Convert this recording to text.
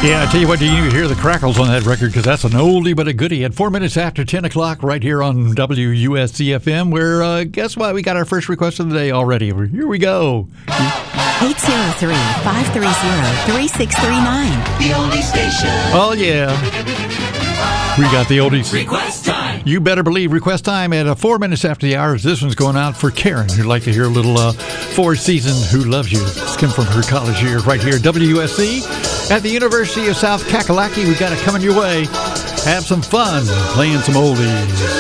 Yeah, I tell you what, you need to hear the crackles on that record because that's an oldie but a goodie. At 4 minutes after 10 o'clock right here on WUSC-FM, where, guess what? We got our first request of the day already. Here we go. 803-530-3639. The oldie station. Oh, yeah. We got the oldies. Request time. You better believe request time at 4 minutes after the hours. This one's going out for Karen, who'd like to hear a little Four Seasons Who Loves You. It's come from her college years right here at WUSC. At the University of South Kakalaki, we got it coming your way. Have some fun playing some oldies.